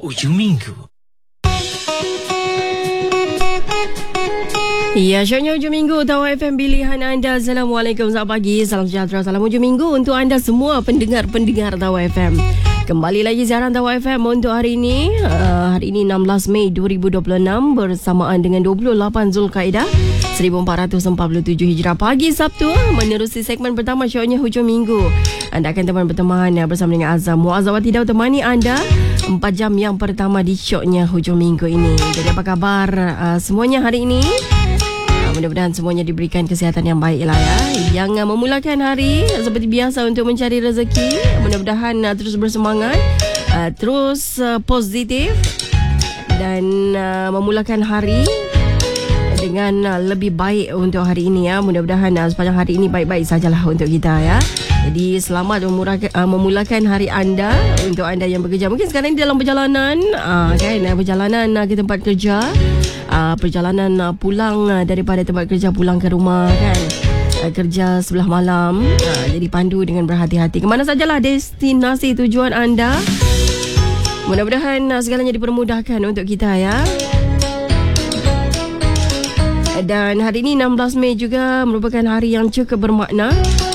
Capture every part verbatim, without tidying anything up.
Ujung minggu. Ya, syoknya hujung minggu Tawar F M pilihan anda. Assalamualaikum, selamat pagi, salam sejahtera, salam hujung minggu untuk anda semua pendengar-pendengar Tawar F M. Kembali lagi siaran Tawar F M untuk hari ini. Uh, hari ini enam belas Mei dua ribu dua puluh enam bersamaan dengan dua puluh lapan Zulkaidah seribu empat ratus empat puluh tujuh Hijrah. Pagi Sabtu menerusi segmen pertama syoknya hujung minggu. Anda akan teman berteman bersama dengan Azam Muazzawati Daud temani anda empat jam yang pertama di syoknya hujung minggu ini. Jadi apa kabar uh, semuanya hari ini? Mudah-mudahan semuanya diberikan kesihatan yang baik lah ya. Yang uh, memulakan hari seperti biasa untuk mencari rezeki. Mudah-mudahan uh, terus bersemangat, uh, terus uh, positif dan uh, memulakan hari dengan uh, lebih baik untuk hari ini ya. Mudah-mudahan uh, sepanjang hari ini baik-baik sajalah untuk kita ya. Jadi selamat memulakan, uh, memulakan hari anda untuk anda yang bekerja. Mungkin sekarang ini dalam perjalanan uh, kan, uh, perjalanan uh, ke tempat kerja. Uh, perjalanan uh, pulang uh, daripada tempat kerja pulang ke rumah kan, uh, kerja sebelah malam, uh, jadi pandu dengan berhati-hati ke mana sajalah destinasi tujuan anda. Mudah-mudahan uh, segalanya dipermudahkan untuk kita ya. Dan hari ini enam belas Mei juga merupakan hari yang cukup bermakna,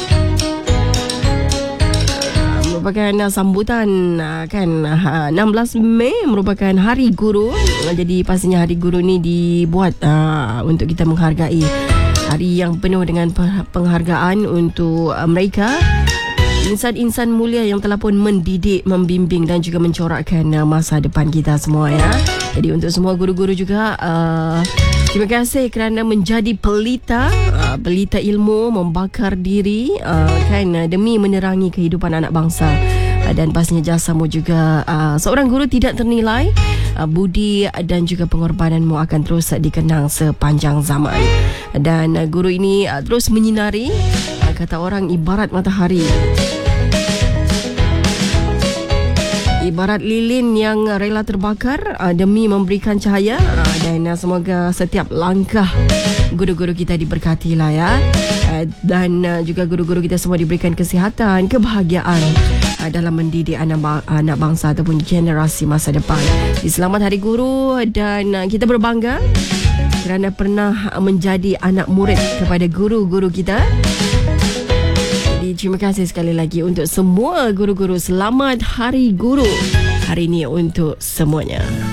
merupakan sambutan kan. Enam belas Mei merupakan Hari Guru. Jadi pastinya Hari Guru ni dibuat uh, untuk kita menghargai, hari yang penuh dengan penghargaan untuk uh, mereka, insan-insan mulia yang telah pun mendidik, membimbing dan juga mencorakkan uh, masa depan kita semua ya. Jadi untuk semua guru-guru juga, uh, terima kasih kerana menjadi pelita, uh, pelita ilmu, membakar diri uh, kan uh, demi menerangi kehidupan anak bangsa. Uh, dan pastinya jasamu juga uh, seorang guru tidak ternilai. Uh, budi dan juga pengorbananmu akan terus uh, dikenang sepanjang zaman. Dan uh, guru ini uh, terus menyinari, uh, kata orang ibarat matahari, ibarat lilin yang rela terbakar uh, demi memberikan cahaya. Uh, dan uh, semoga setiap langkah guru-guru kita diberkati lah ya. Uh, dan uh, juga guru-guru kita semua diberikan kesihatan, kebahagiaan uh, dalam mendidik anak, anak bangsa ataupun generasi masa depan. Jadi, selamat Hari Guru dan uh, kita berbangga kerana pernah menjadi anak murid kepada guru-guru kita. Terima kasih sekali lagi untuk semua guru-guru. Selamat Hari Guru hari ini untuk semuanya.